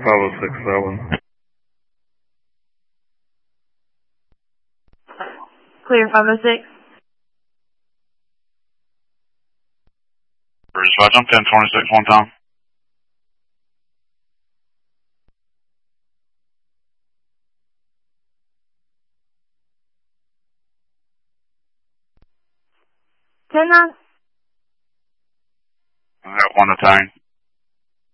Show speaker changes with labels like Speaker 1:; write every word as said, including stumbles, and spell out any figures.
Speaker 1: Bravo six seven.
Speaker 2: Clear five oh six.
Speaker 3: Dispatch, I'm ten twenty-six one time.
Speaker 2: ten nine.
Speaker 3: I got one to tank.